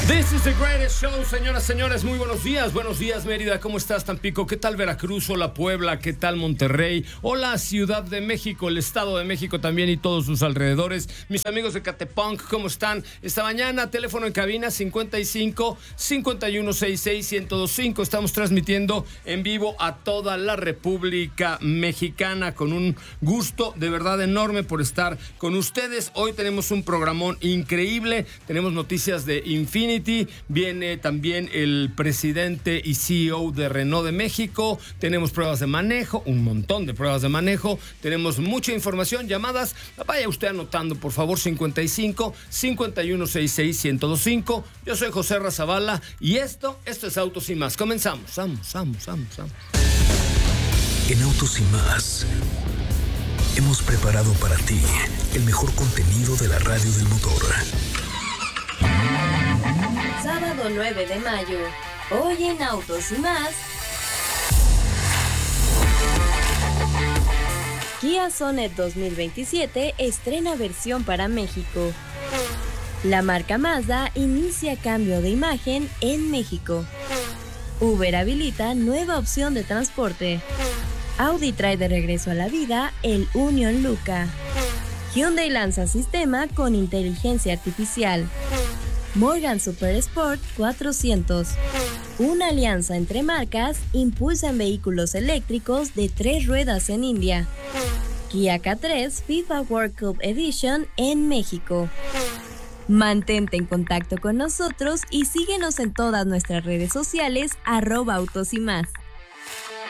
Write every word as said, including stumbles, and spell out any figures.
This is the greatest show, señoras, señores. Muy buenos días, buenos días, Mérida. ¿Cómo estás, Tampico? ¿Qué tal Veracruz? Hola, Puebla. ¿Qué tal Monterrey? Hola, Ciudad de México, el Estado de México también y todos sus alrededores. Mis amigos de Catepunk, ¿cómo están? Esta mañana, teléfono en cabina cincuenta y cinco, cincuenta y uno, sesenta y seis, ciento veinticinco. Estamos transmitiendo en vivo a toda la República Mexicana con un gusto de verdad enorme por estar con ustedes. Hoy tenemos un programón increíble. Tenemos noticias de Infinity. Viene también el presidente y C E O de Renault de México. Tenemos pruebas de manejo, un montón de pruebas de manejo. Tenemos mucha información, llamadas. Vaya usted anotando, por favor, cincuenta y cinco, cincuenta y uno, sesenta y seis, ciento veinticinco. Yo soy José Razabala y esto, esto es Autos y Más. Comenzamos. Vamos, vamos, vamos, vamos. En Autos y Más hemos preparado para ti el mejor contenido de la radio del motor. Sábado nueve de mayo, hoy en Autos y Más. Kia Sonet dos mil veintisiete estrena versión para México. La marca Mazda inicia cambio de imagen en México. Uber habilita nueva opción de transporte. Audi trae de regreso a la vida el Union Luca. Hyundai lanza sistema con inteligencia artificial. Morgan Super Sport cuatrocientos. Una alianza entre marcas impulsa vehículos eléctricos de tres ruedas en India. Kia K tres FIFA World Cup Edition en México. Mantente en contacto con nosotros y síguenos en todas nuestras redes sociales arroba Autos y Más.